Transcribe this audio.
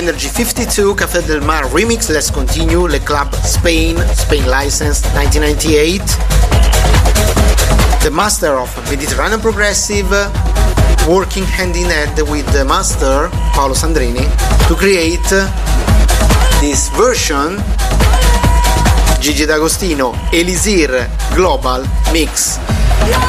Energy 52 Café del Mar remix. Let's continue. Le Club Spain licensed 1998. The master of Mediterranean Progressive, working hand in hand with the master Paolo Sandrini to create this version. Gigi D'Agostino Elisir Global Mix.